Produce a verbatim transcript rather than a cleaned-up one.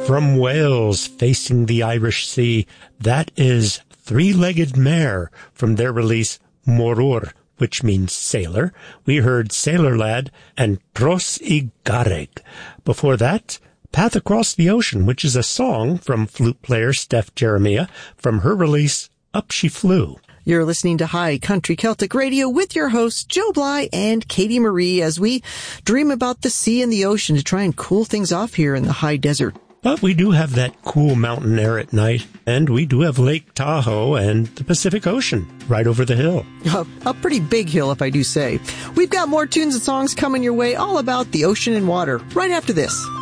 From Wales, facing the Irish Sea, that is Three-Legged Mare from their release Morur, which means sailor. We heard Sailor Lad and Tros I Garreg. Before that, Path Across the Ocean, which is a song from flute player Steph Jeremiah from her release Up She Flew. You're listening to High Country Celtic Radio with your hosts, Joe Bly and Katie Marie, as we dream about the sea and the ocean to try and cool things off here in the high desert. But we do have that cool mountain air at night, and we do have Lake Tahoe and the Pacific Ocean right over the hill. A, a pretty big hill, if I do say. We've got more tunes and songs coming your way all about the ocean and water right after this.